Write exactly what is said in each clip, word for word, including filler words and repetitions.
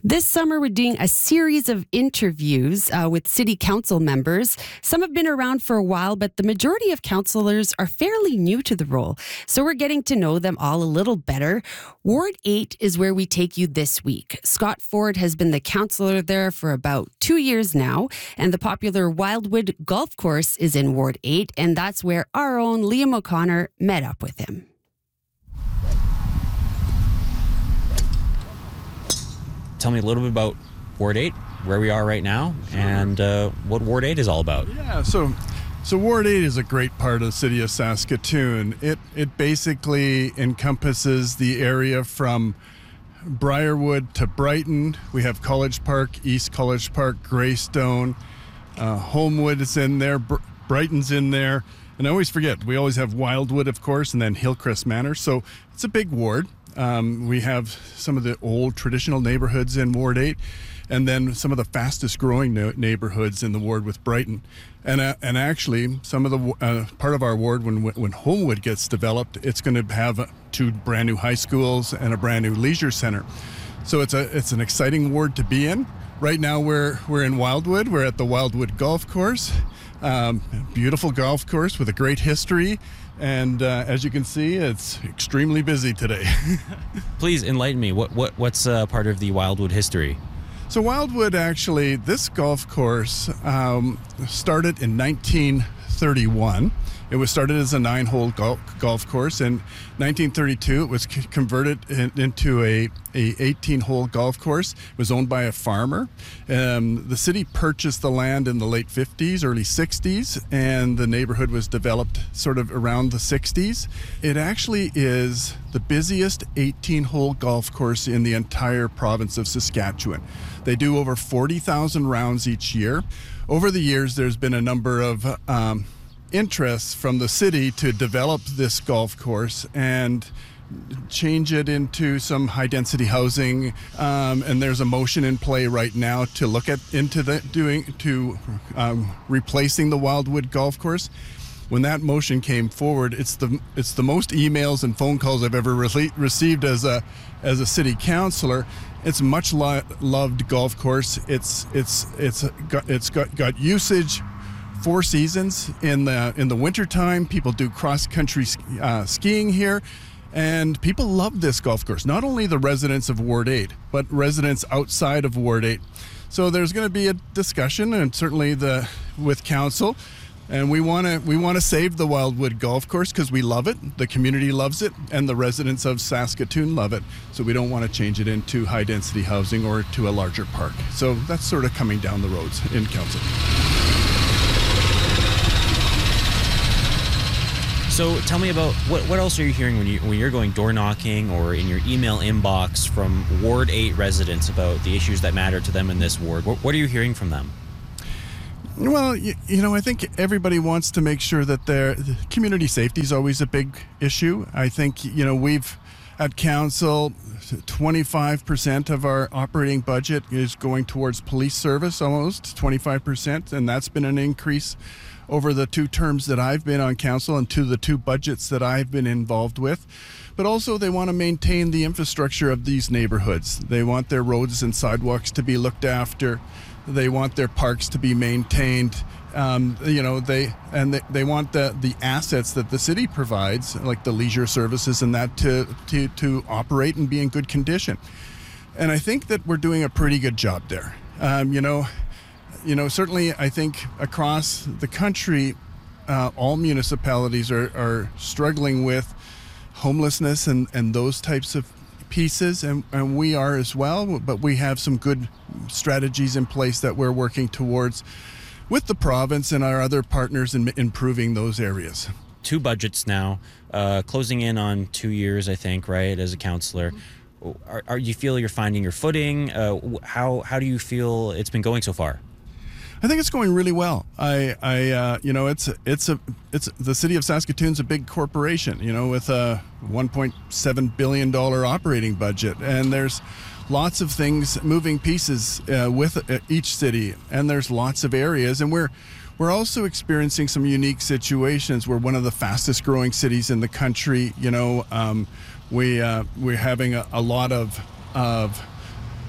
This summer, we're doing a series of interviews uh, with city council members. Some have been around for a while, but the majority of councillors are fairly new to the role. So we're getting to know them all a little better. Ward eight is where we take you this week. Scott Ford has been the councillor there for about two years now, and the popular Wildwood Golf Course is in Ward eight, and that's where our own Liam O'Connor met up with him. Tell me a little bit about Ward eight, where we are right now, and uh, what Ward eight is all about. Yeah, so so Ward eight is a great part of the city of Saskatoon. It it basically encompasses the area from Briarwood to Brighton. We have College Park, East College Park, Greystone, uh, Homewood is in there, Br- Brighton's in there, and I always forget, we always have Wildwood, of course, and then Hillcrest Manor. So it's a big ward. Um, we have some of the old traditional neighborhoods in Ward eight, and then some of the fastest growing no- neighborhoods in the ward with Brighton. And uh, and actually, some of the uh, part of our ward, when when Homewood gets developed, it's going to have two brand new high schools and a brand new leisure center. So it's a it's an exciting ward to be in. Right now, we're we're in Wildwood. We're at the Wildwood Golf Course, um, beautiful golf course with a great history. And uh, as you can see, it's extremely busy today. Please enlighten me. What what what's uh, part of the Wildwood history? So Wildwood, actually, this golf course um, started in nineteen thirty-one. It was started as a nine-hole golf, golf course. In nineteen thirty-two, it was c- converted in, into a, a eighteen-hole golf course. It was owned by a farmer. Um, the city purchased the land in the late fifties, early sixties, and the neighborhood was developed sort of around the sixties. It actually is the busiest eighteen-hole golf course in the entire province of Saskatchewan. They do over forty thousand rounds each year. Over the years, there's been a number of um, interests from the city to develop this golf course and change it into some high density housing, um, and there's a motion in play right now to look at into the doing to um, replacing the Wildwood Golf Course. When that motion came forward, it's the it's the most emails and phone calls I've ever re- received as a as a city councillor. It's a much lo- loved golf course. It's it's it's got it's got, got usage. Four seasons in the in the wintertime. People do cross-country uh, skiing here, and people love this golf course. Not only the residents of Ward eight, but residents outside of Ward eight. So there's going to be a discussion, and certainly the with council, and we want to we want to save the Wildwood Golf Course because we love it, the community loves it, and the residents of Saskatoon love it. So we don't want to change it into high-density housing or to a larger park. So that's sort of coming down the roads in council. So tell me about what what else are you hearing when you when you're going door knocking or in your email inbox from Ward eight residents about the issues that matter to them in this ward? What, what are you hearing from them? Well, you, you know, I think everybody wants to make sure that their the community safety is always a big issue. I think, you know, we've at council, twenty-five percent of our operating budget is going towards police service, almost twenty-five percent, and that's been an increase over the two terms that I've been on council and to the two budgets that I've been involved with. But also they want to maintain the infrastructure of these neighborhoods. They want their roads and sidewalks to be looked after. They want their parks to be maintained. Um, you know, they and they, they want the, the assets that the city provides, like the leisure services and that, to, to, to operate and be in good condition. And I think that we're doing a pretty good job there. Um, you know, You know, certainly I think across the country, uh, all municipalities are, are struggling with homelessness and, and those types of pieces, and, and we are as well, but we have some good strategies in place that we're working towards with the province and our other partners in improving those areas. Two budgets now, uh, closing in on two years, I think, right, as a councillor. Are, are you feel you're finding your footing? Uh, how how do you feel it's been going so far? I think it's going really well. I, I, uh, you know, it's it's a it's the city of Saskatoon's a big corporation, you know, with a one point seven billion dollars operating budget, and there's lots of things, moving pieces uh, with uh, each city, and there's lots of areas, and we're we're also experiencing some unique situations. We're one of the fastest growing cities in the country. You know, um, we uh, we're having a, a lot of of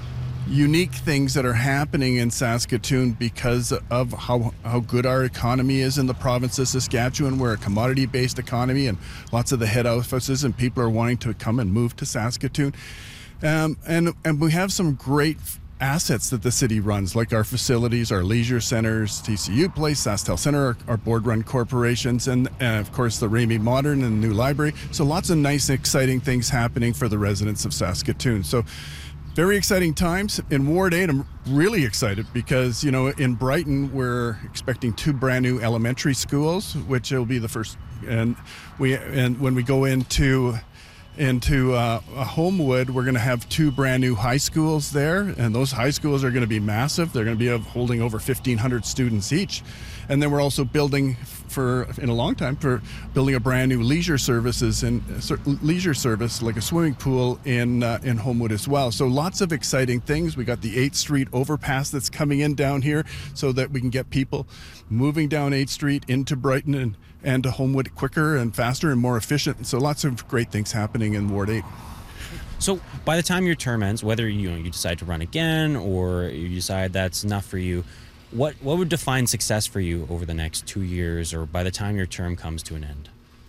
unique things that are happening in Saskatoon because of how, how good our economy is in the province of Saskatchewan. We're a commodity-based economy, and lots of the head offices and people are wanting to come and move to Saskatoon. Um, and, and we have some great assets that the city runs, like our facilities, our leisure centers, T C U Place, SaskTel Centre, our, our board-run corporations, and, and of course the Ramey Modern and the new library. So lots of nice, exciting things happening for the residents of Saskatoon. So very exciting times. In Ward eight, I'm really excited because, you know, in Brighton, we're expecting two brand new elementary schools, which will be the first. And we and when we go into into uh, Homewood, we're going to have two brand new high schools there, and those high schools are going to be massive. They're going to be holding over fifteen hundred students each. And then we're also building for, in a long time, for building a brand new leisure services and uh, leisure service, like a swimming pool in uh, in Homewood as well. So lots of exciting things. We got the eighth Street overpass that's coming in down here so that we can get people moving down eighth Street into Brighton and, and to Homewood quicker and faster and more efficient. So lots of great things happening in Ward eight. So by the time your term ends, whether you know you decide to run again or you decide that's enough for you, What what would define success for you over the next two years or by the time your term comes to an end?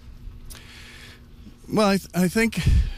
Well, I, th- I think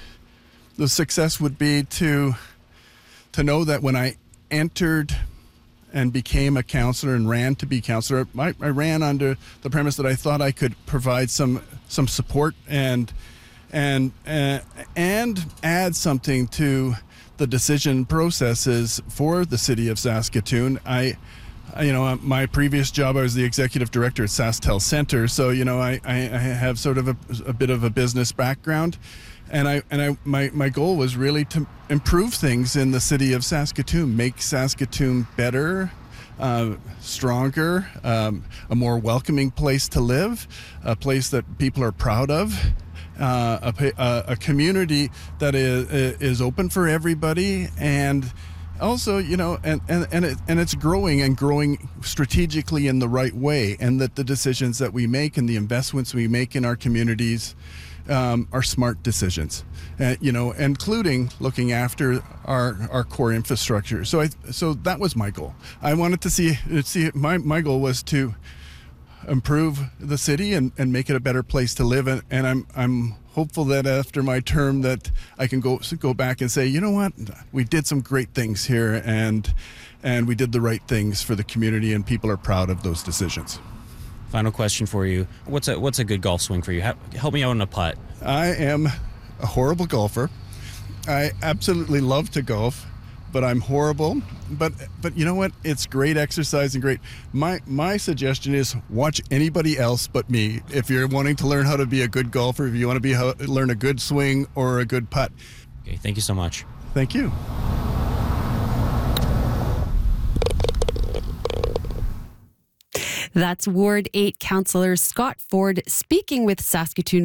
the success would be to to know that when I entered and became a counselor and ran to be counselor, I, I ran under the premise that I thought I could provide some some support and and uh, and add something to the decision processes for the city of Saskatoon. I. You know, my previous job, I was the executive director at SaskTel Centre, so you know, I, I have sort of a, a bit of a business background, and I and I my, my goal was really to improve things in the city of Saskatoon, make Saskatoon better, uh, stronger, um, a more welcoming place to live, a place that people are proud of. Uh, a, a community that is is open for everybody, and also, you know, and and and, it, and it's growing and growing strategically in the right way, and that the decisions that we make and the investments we make in our communities um, are smart decisions, uh, you know, including looking after our our core infrastructure. So I so that was my goal. I wanted to see see my my goal was to improve the city and, and make it a better place to live, and, and I'm I'm hopeful that after my term that I can go go back and say, you know what, we did some great things here, and and we did the right things for the community, and people are proud of those decisions. Final question for you: What's a what's a good golf swing for you? Help me out on a putt. I am a horrible golfer. I absolutely love to golf, but I'm horrible. But but you know what? It's great exercise and great. My my suggestion is watch anybody else but me. If you're wanting to learn how to be a good golfer, if you want to be how, learn a good swing or a good putt. Okay, thank you so much. Thank you. That's Ward eight Councillor Scott Ford speaking with Saskatoon